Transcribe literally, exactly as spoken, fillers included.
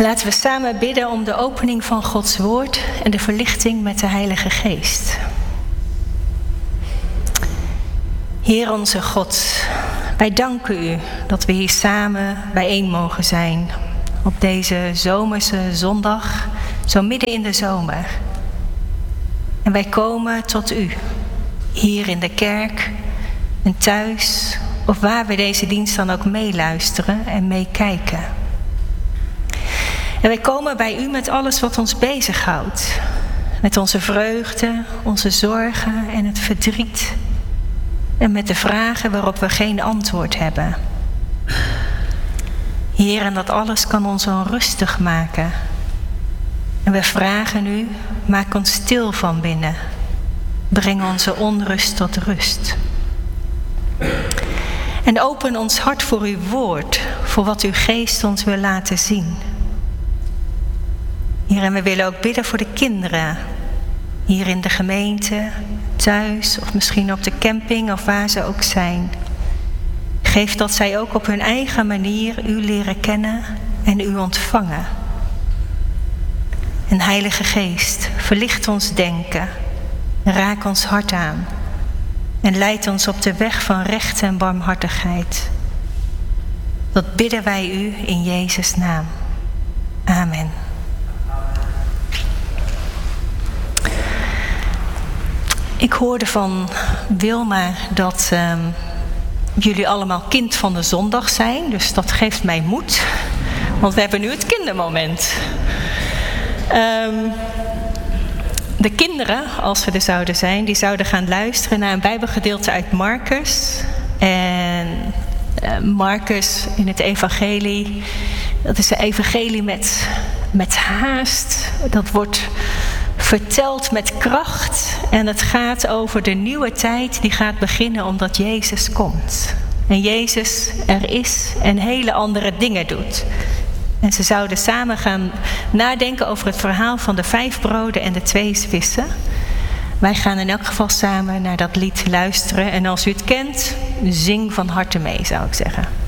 Laten we samen bidden om de opening van Gods woord en de verlichting met de Heilige Geest. Heer onze God, wij danken u dat we hier samen bijeen mogen zijn op deze zomerse zondag, zo midden in de zomer. En wij komen tot u, hier in de kerk en thuis, of waar we deze dienst dan ook meeluisteren en meekijken. En wij komen bij u met alles wat ons bezighoudt. Met onze vreugde, onze zorgen en het verdriet. En met de vragen waarop we geen antwoord hebben. Heer, en dat alles kan ons onrustig maken. En we vragen u, maak ons stil van binnen. Breng onze onrust tot rust. En open ons hart voor uw woord, voor wat uw geest ons wil laten zien. Heer, en we willen ook bidden voor de kinderen. Hier in de gemeente, thuis of misschien op de camping of waar ze ook zijn. Geef dat zij ook op hun eigen manier u leren kennen en u ontvangen. En Heilige Geest, verlicht ons denken, raak ons hart aan en leid ons op de weg van recht en barmhartigheid. Dat bidden wij u in Jezus' naam. Amen. Ik hoorde van Wilma dat uh, jullie allemaal kind van de zondag zijn. Dus dat geeft mij moed. Want we hebben nu het kindermoment. Um, de kinderen, als we er zouden zijn, die zouden gaan luisteren naar een Bijbelgedeelte uit Marcus. En uh, Marcus in het evangelie, dat is een evangelie met, met haast. Dat wordt verteld met kracht en het gaat over de nieuwe tijd die gaat beginnen omdat Jezus komt. En Jezus er is en hele andere dingen doet. En ze zouden samen gaan nadenken over het verhaal van de vijf broden en de twee vissen. Wij gaan in elk geval samen naar dat lied luisteren. En als u het kent, zing van harte mee, zou ik zeggen.